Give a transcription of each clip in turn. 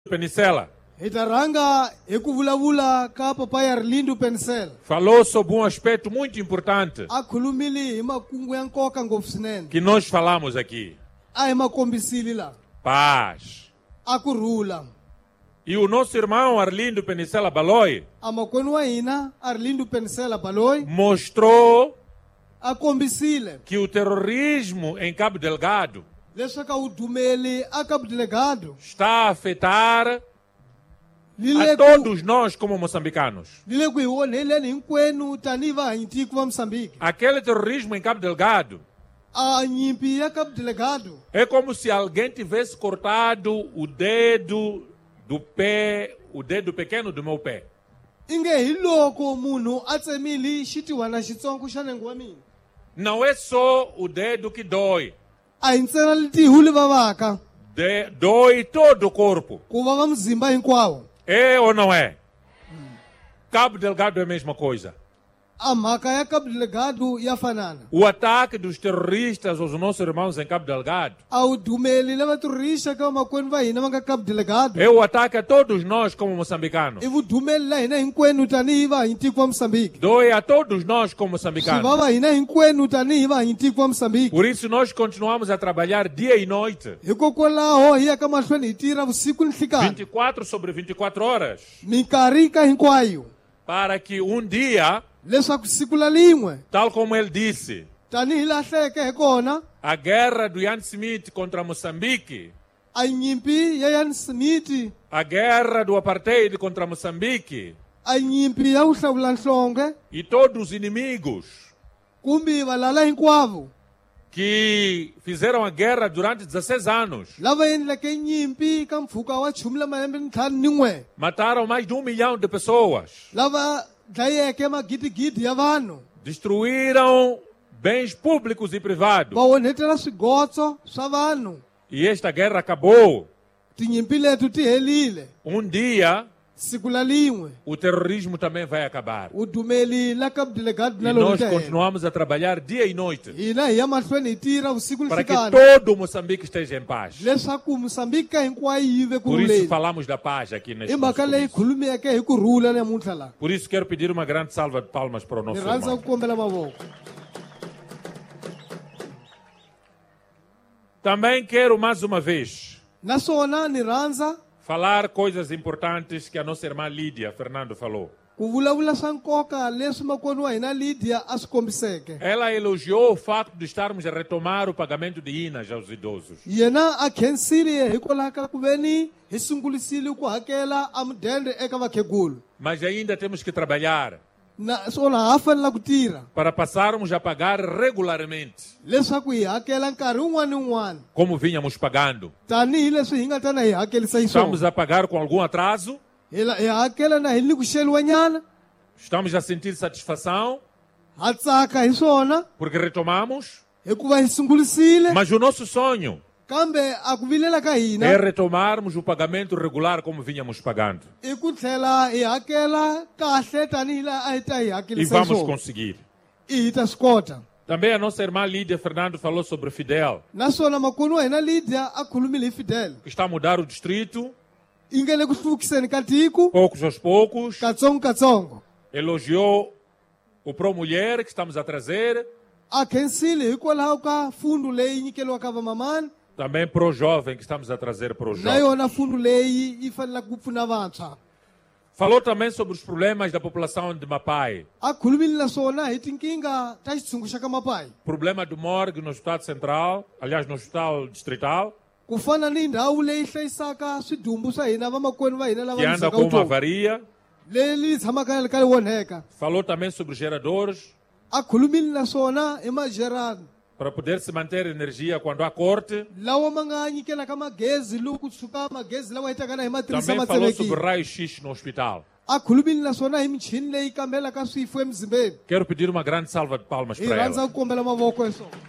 Penicela Hitaranga ekuvulavula ka papai Arlindo Penicela. falou sobre um aspecto muito importante Akhulumile hi makungu ya nkoka ngopfu swinene. que nós falamos aqui: A hi makombisile la. paz. Akurhula. E o nosso irmão Arlindo Penicela Baloi A makwenu wa hina Arlindo Penicela Baloi mostrou akombisile que o terrorismo em Cabo Delgado leswaku udumeli a Cabo Delegado está a afetar a lile todos nós como moçambicanos. ku hi onheleni hinkwenu tanihi vahanyitiko va Moçambique. Aquele terrorismo em Cabo Delgado A nyimpi ya Cabo Delegado é como se alguém tivesse cortado o dedo do pé, o dedo pequeno do meu pé. inge hi loko munhu a tsemile xitiwana xitsongo xa nengo wa mina. Não é só o dedo que dói, A hi ntsena tihu li vavaka dói todo o corpo. ku vava muzimba hinkwawo. É ou não é? Cabo Delgado é a mesma coisa. A mhaka ya Cabo Delegado ya fanana. O ataque dos terroristas aos nossos irmãos em Cabo Delgado A wu dumeli lava turhisa ka makwenu va hina va nga Cabo Delegado é o ataque a todos nós como moçambicanos. i vudumeli la hina hinkwenu tanihi vahanyitiko va Moçambique. Dói a todos nós como Swi moçambicanos. vava hina hinkwenu tanihi vahanyitiko va Moçambique. Por isso nós continuamos a trabalhar dia e noite, Hikokwalaho hi yaka mahlweni hi tirha vusiku ni nhlekani 24 sobre 24 horas, minkarhi ka hinkwayo para que um dia, leswaku siku la lin'we tal como ele disse, tanihi lahleke hi kona a guerra do Ian Smith contra Moçambique, a nyimpi ya Ian Smith, a guerra do apartheid contra Moçambique a nyimpi ya vuhlawulanhlonge e todos os inimigos kumbe valala hinkwavo que fizeram a guerra durante 16 anos, lava endleke nyimpi ka mpfhuka wa 15 mataram mais de 1 milhão de pessoas, lava dlayeke magidigidi ya vanhu destruíram bens públicos e privados. va onhetela swigotso swa vanhu. E esta guerra acabou. Tinyimpi letu ti helile Um dia, siku la lin'we o terrorismo também vai acabar. udumeli la Cabo Delegado na E lolu nós ta hina. continuamos a trabalhar dia e noite Hina hi ya mahlweni hi tirha vusiku ni para que nhlekani todo Moçambique esteja em paz. leswaku Moçambique ka hinkwayo yi ve Por isso kurhuleni. falamos da paz aqui neste I mhaka nosso leyi comício. khulumeke hi kurhula namuntlha la. Por isso quero pedir uma grande salva de palmas para o Ni nosso rhandza irmão. ku kombela mavoko. Também quero mais uma vez Naswona ni rhandza falar coisas importantes que a nossa irmã Lídia Fernando falou. ku vulavula swa nkoka leswi makwenu wa hina Lydia a swi kombiseke. Ela elogiou o facto de estarmos a retomar o pagamento de INAS aos idosos. Yena a khensile hikwalaho ka ku veni hi sungurisile ku hakela a mudende eka vakhegulu. Mas ainda temos que trabalhar Naswona ha fanela ku tirha para passarmos a pagar regularmente, leswaku hi hakela nkarhi wun'wana ni wun'wana como vínhamos pagando. tanihileswi hi nga ta na hi hakelisa hi Estamos swona. a pagar com algum atraso, Hi hakela na hi ni ku xeliwa nyana, estamos a sentir satisfação ha tsaka hi swona porque retomamos, hikuva hi sungurisile, mas o nosso sonho kambe a ku vilela ka é hina retomarmos o pagamento regular como vínhamos pagando. i ku tlhela hi hakela kahle tanihi laha a hi ta hi E hakelisa hi vamos swona. conseguir. I hi ta swi kota. Também a nossa irmã Lídia Fernando falou sobre Fidel, Naswona makwenu wa hina Lydia a khulumile hi Fidel. que está a mudar o distrito, I nge le ku hluvukiseni ka tiko poucos aos poucos. katsongo. Elogiou o Pro Mulher que estamos a trazer, A khensile hikwalaho ka fundu leyi nyikeliwaka vamamani também Pro Jovem que estamos a trazer para o na jovem. yona fundu leyi yi fanelaka ku pfuna vantshwa. Falou também sobre os problemas da população de Mapai, A khulumile naswona hi tinkingha ta xitshungu xa ka Mapai. problema do morgue no Hospital Central, aliás no Hospital Distrital, Ku fana ni ndhawu leyi hlayisaka swidumbu swa hina vamakwenu va hina lava que anda ndzhaka com uma vutomi. avaria. Leyi tshamaka ka onheka. Falou também sobre os geradores, A khulumile naswona hi majerani para poder se manter energia quando há corte. lawa ma nga nyikelaka magezi loko ku tshuka magezi lawa hi taka na hi ma tirhisa Também falou sobre matsemekile. raio-x no hospital. A khulumile naswona hi michini leyi kambelaka swifo emzimbeni. Quero pedir uma grande salva de palmas Hi para rhandza ela. ku kombela mavoko hi swona.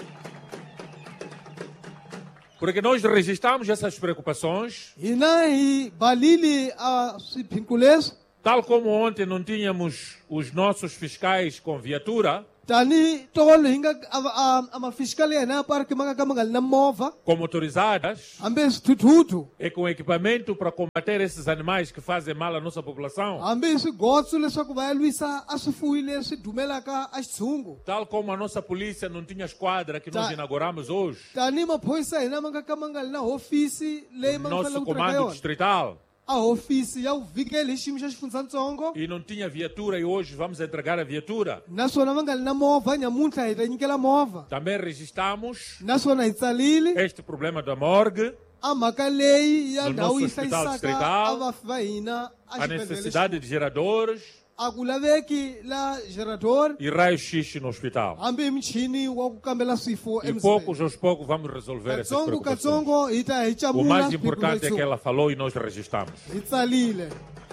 Porque nós registramos essas preocupações, Hina hi balile a swiphiqo leswi tal como ontem não tínhamos os nossos fiscais com viatura, Tani tolo hinga ama fiscal yana para que manga kama ngali na mova. com motorizadas Ambe tututu. e com equipamento para combater esses animais que fazem mal à nossa população. Ambe esse gotso leswaku vai luisa asufuile esse dumela ka asungu. Tal como a nossa polícia não tinha esquadra que nós inauguramos hoje, Tani mapoisa ina manga kama ngali na ofisi le manga nosso comando distrital, a ofisi ya uvikele xiyimo xa xifundzatsongo e não tinha viatura e hoje vamos entregar a viatura. naswona va nga li na movha nyamuntlha hi ta nyikela movha Também registramos naswona hi tsalile este problema da morgue, a mhaka leyi ya No ndhawu nosso yi hospital hlayisaka distrital, a vafi va hina a xibedhlele necessidade de geradores a ku laveki la gerador e raio-x no hospital. hambi hi michini wa ku kambela swifo E poucos aos poucos vamos resolver essas katsongo preocupações. katsongo hi ta hi O camula mais swiphiqo importante é que leswi. ela falou e nós registramos. Hi tsalile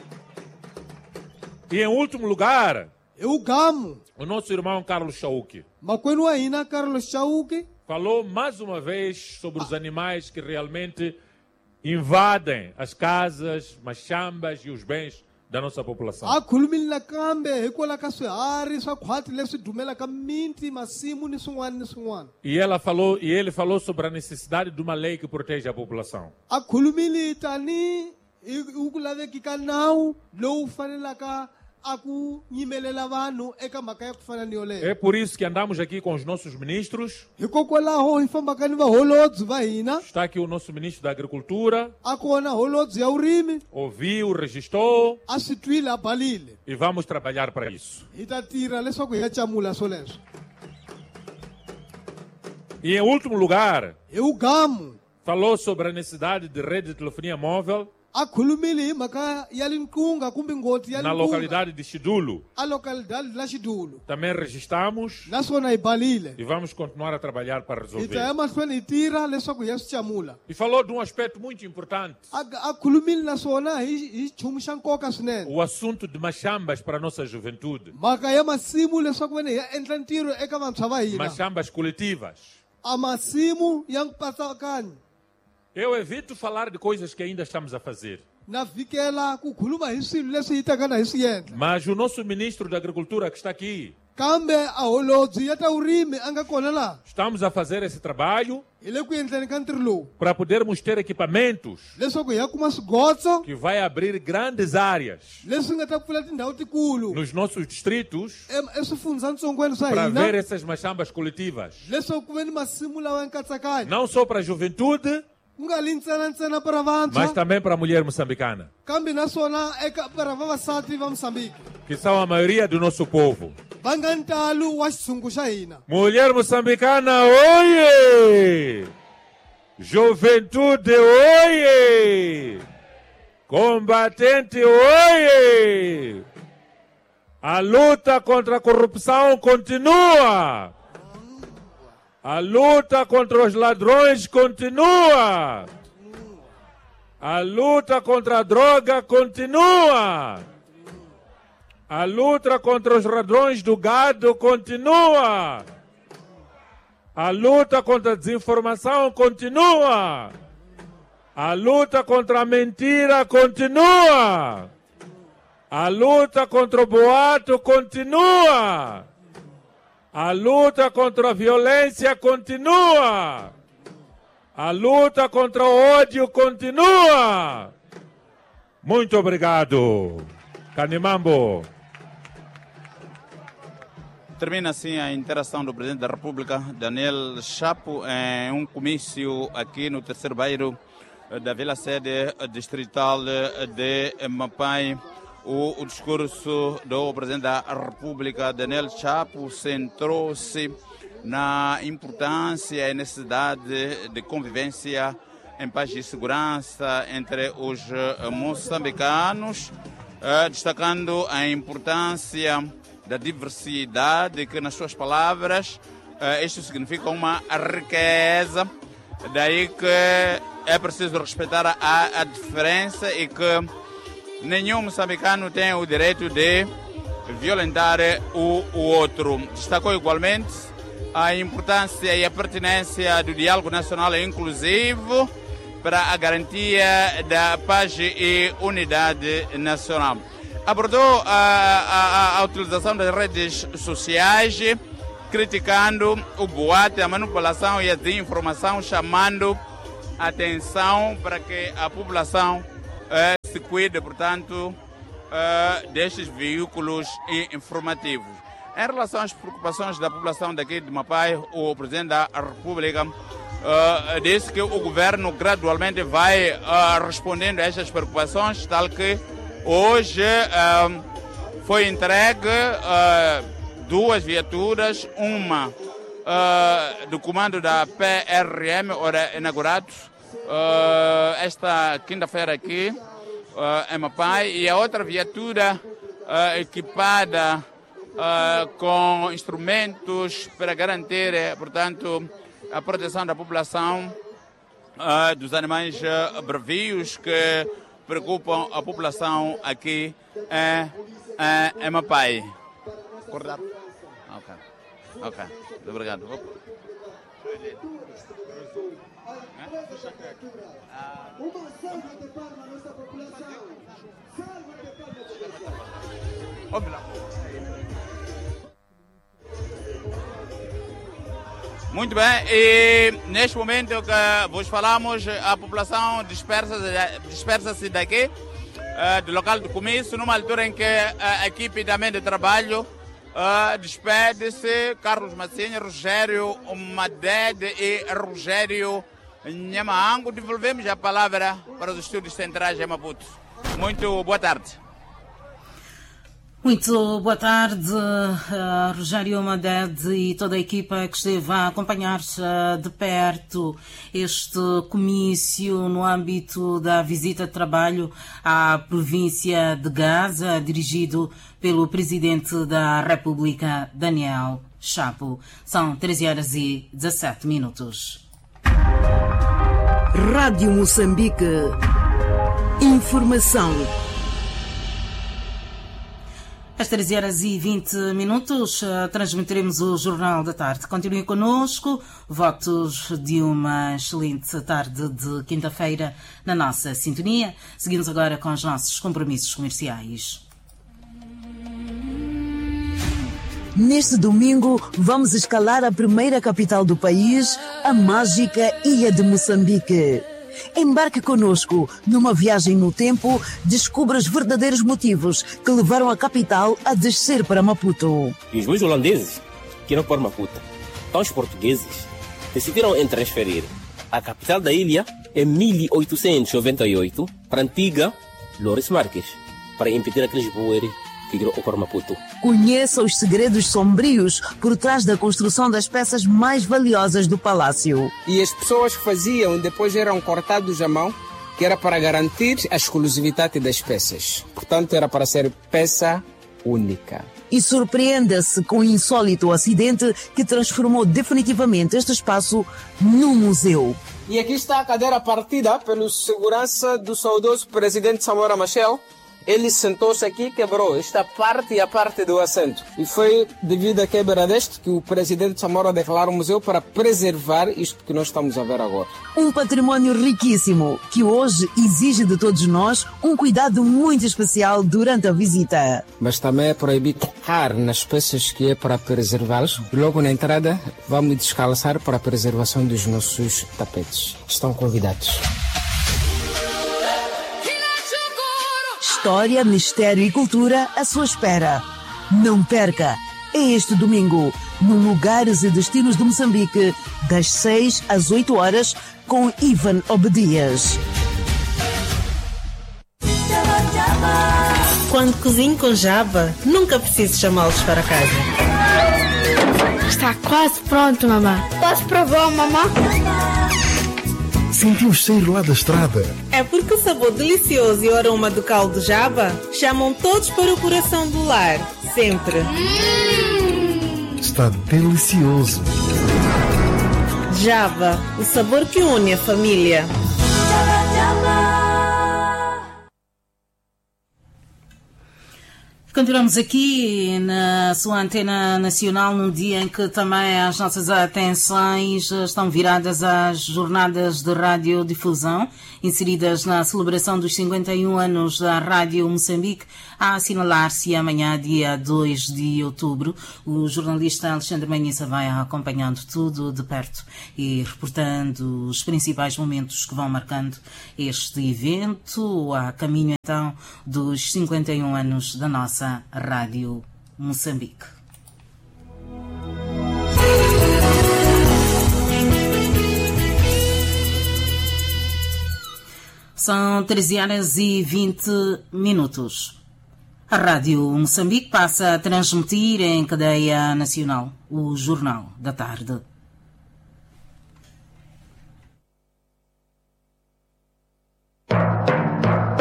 E em último lugar, hi ugamu o nosso irmão Carlos Chauque makwenu wa hina Carlos Chauke falou mais uma vez sobre os animais que realmente invadem as casas, machambas e os bens da nossa população. a khulumile nakambe hikwalaho ka swiharhi swa khwati leswi dumelaka miti masimu ni swin'wana ni swin'wana E ele falou sobre a necessidade de uma lei que proteja a população. a khulumile tani hi ku laveki ka nawu lowu fanelaka a ku yimelela vanhu eka mhaka ya ku fana ni yoleyo É por isso que andamos aqui com os nossos ministros. hikokwalaho hi fambaka ni vaholobyi va hina Está aqui o nosso ministro da Agricultura, a kona holobyi ya vurimi ouviu, registrou a swi twile a balile e vamos trabalhar para isso. hi ta tirha leswaku hi ya camula swoleswo E em último lugar, hi ugamu falou sobre a necessidade de rede de telefonia móvel a khulumile hi mhaka ya linqunga kumbe ngoti ya na linqunga localidade de Chidulo. a localidade la xidulu Também registramos naswona hi balile e vamos continuar a trabalhar para hi ta ya resolver. mahlweni hi tirha leswaku hi ya swi camula E falou de um aspecto muito importante, a khulumile naswona hi nchumu xa nkoka swinene o assunto de machambas para a nossa juventude, mhaka ya masimu leswaku veni hi ya endla ntirho eka vantshwa va hina machambas coletivas. a masimu ya nkupatsakanyi Eu evito falar de coisas que ainda estamos a fazer, na vhikela ku khuluma hi swilo leswi hi taka na hi swi endla mas o nosso ministro da Agricultura que está aqui, kambe a holobyi ya ta vurimi a nga kona laha estamos a fazer esse trabalho hi le ku endleni ka ntirho lowu para podermos ter equipamentos leswaku hi ya kuma swigotso que vai abrir grandes áreas leswi nga ta pfula tindhawu tikulu nos nossos distritos eswifundzantsongweni swa para ver hina essas machambas coletivas. leswaku ku ve ni masimu lawa ya nkatsakanyi Não só para a juventude, ku nga li ntsenantsena para mas vantshwa também para a mulher moçambicana, kambe naswona eka para vavasati va mosambiki que são a maioria do nosso povo. va nga ntalo wa xitshungu xa hina Mulher moçambicana, oie! Juventude, oie! Combatente, oie! A luta contra a corrupção continua! A luta contra os ladrões continua! A luta contra a droga continua! A luta contra os ladrões do gado continua! A luta contra a desinformação continua! A luta contra a mentira continua! A luta contra o boato continua! A luta contra a violência continua! A luta contra o ódio continua! Muito obrigado! Canimambo! Termina assim a interação do Presidente da República, Daniel Chapo, em um comício aqui no terceiro bairro da Vila Sede Distrital de Mapai. O discurso do Presidente da República, Daniel Chapo, centrou-se na importância e necessidade de convivência em paz e segurança entre os moçambicanos, destacando a importância da diversidade, que nas suas palavras isto significa uma riqueza, daí que é preciso respeitar a diferença e que nenhum moçambicano tem o direito de violentar o outro. Destacou igualmente a importância e a pertinência do diálogo nacional inclusivo para a garantia da paz e unidade nacional. Abordou a utilização das redes sociais criticando o boato, a manipulação e a desinformação, chamando atenção para que a população se cuide, portanto, destes veículos informativos. Em relação às preocupações da população daqui de Mapai, o Presidente da República disse que o governo gradualmente vai respondendo a estas preocupações, tal que hoje foi entregue 2 viaturas, uma do comando da PRM, ora inaugurado esta quinta-feira aqui em Mapai, e a outra viatura equipada com instrumentos para garantir, portanto, a proteção da população dos animais bravios que preocupam a população aqui em Mapai. Acordado? Ok. Muito obrigado. Muito bem, e neste momento que vos falamos, a população dispersa-se daqui, do local do comício, numa altura em que a equipe também de trabalho despede-se. Carlos Massinha, Rogério Madede e Rogério Nhamaango. Devolvemos a palavra para os estúdios centrais em Maputo. Muito boa tarde. Muito boa tarde, Rogério Madede e toda a equipa que esteve a acompanhar de perto este comício no âmbito da visita de trabalho à província de Gaza, dirigido pelo Presidente da República, Daniel Chapo. São 13h17. Rádio Moçambique. Informação. Às 13h20, transmitiremos o Jornal da Tarde. Continuem connosco. Votos de uma excelente tarde de quinta-feira na nossa sintonia. Seguimos agora com os nossos compromissos comerciais. Neste domingo, vamos escalar a primeira capital do país, a mágica Ilha de Moçambique. Embarque conosco numa viagem no tempo, descubra os verdadeiros motivos que levaram a capital a descer para Maputo. E os meus holandeses queriam pôr Maputo. Então os portugueses decidiram em transferir a capital da ilha em 1898 para a antiga Lourenço Marques, para impedir aqueles boeres que queriam ocupar Maputo. Conheça os segredos sombrios por trás da construção das peças mais valiosas do palácio. E as pessoas que faziam depois eram cortados à mão, que era para garantir a exclusividade das peças. Portanto, era para ser peça única. E surpreenda-se com o insólito acidente que transformou definitivamente este espaço num museu. E aqui está a cadeira partida pelo segurança do saudoso presidente Samora Machel. Ele sentou-se aqui e quebrou esta parte e a parte do assento. E foi devido à quebra deste que o presidente Samora declarou o museu para preservar isto que nós estamos a ver agora. Um património riquíssimo que hoje exige de todos nós um cuidado muito especial durante a visita. Mas também é proibido tocar nas peças que é para preservá-las. E logo na entrada vamos descalçar para a preservação dos nossos tapetes. Estão convidados. História, mistério e cultura à sua espera. Não perca! É este domingo, no Lugares e Destinos de Moçambique, das 6 às 8 horas, com Ivan Obedias. Quando cozinho com Jaba, nunca preciso chamá-los para casa. Está quase pronto, mamã. Posso provar, mamã? Sentiu o cheiro lá da estrada. É porque o sabor delicioso e o aroma do caldo Jaba chamam todos para o coração do lar, sempre. Está delicioso. Jaba, o sabor que une a família. Continuamos aqui na sua antena nacional num dia em que também as nossas atenções estão viradas às jornadas de radiodifusão inseridas na celebração dos 51 anos da Rádio Moçambique, a assinalar-se amanhã, dia 2 de outubro. O jornalista Alexandre Manhissa vai acompanhando tudo de perto e reportando os principais momentos que vão marcando este evento, a caminho então dos 51 anos da nossa Rádio Moçambique. São 13h20. A Rádio Moçambique passa a transmitir em cadeia nacional o Jornal da Tarde.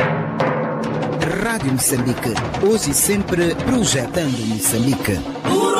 Rádio Moçambique, hoje e sempre projetando Moçambique.